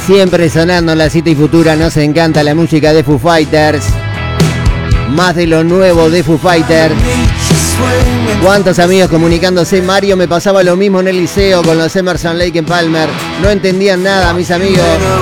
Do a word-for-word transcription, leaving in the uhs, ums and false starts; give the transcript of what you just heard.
Siempre sonando en la Cita y Futura. Nos encanta la música de Foo Fighters. Más de lo nuevo de Foo Fighters. ¿Cuántos amigos comunicándose? Mario, me pasaba lo mismo en el liceo con los Emerson Lake en Palmer. No entendían nada, mis amigos.